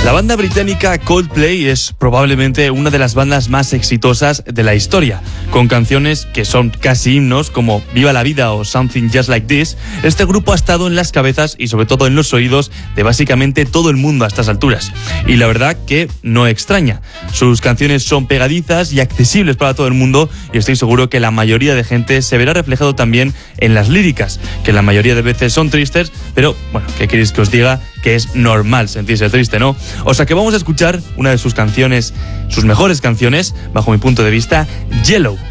La banda británica Coldplay es probablemente una de las bandas más exitosas de la historia. Con canciones que son casi himnos como Viva la Vida o Something Just Like This, este grupo ha estado en las cabezas y sobre todo en los oídos de básicamente todo el mundo a estas alturas. Y la verdad que no extraña. Sus canciones son pegadizas y accesibles para todo el mundo y estoy seguro que la mayoría de gente se verá reflejado también en las líricas, que la mayoría de veces son tristes, pero bueno, ¿qué queréis que os diga? Que es normal sentirse triste, ¿no? O sea que vamos a escuchar una de sus canciones, sus mejores canciones, bajo mi punto de vista, Yellow.